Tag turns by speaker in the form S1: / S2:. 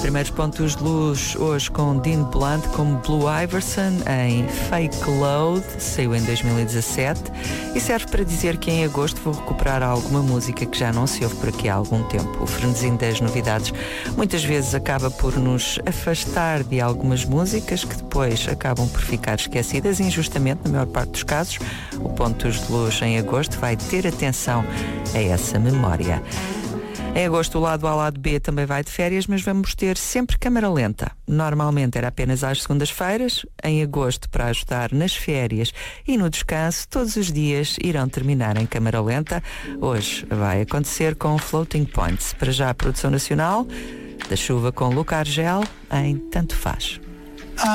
S1: primeiros pontos de luz hoje com Dean Blunt como Blue Iverson em Fake Load, saiu em 2017 e serve para dizer que em agosto vou recuperar alguma música que já não se ouve por aqui há algum tempo. O frenesim das novidades muitas vezes acaba por nos afastar de algumas músicas que depois acabam por ficar esquecidas injustamente, na maior parte dos casos. O Pontos de Luz em agosto vai ter atenção a essa memória. Em agosto o lado A, lado B também vai de férias, mas vamos ter sempre câmara lenta. Normalmente era apenas às segundas-feiras. Em agosto, para ajudar nas férias e no descanso, todos os dias irão terminar em câmara lenta. Hoje vai acontecer com Floating Points. Para já a produção nacional da chuva com Luca Argel em Tanto Faz.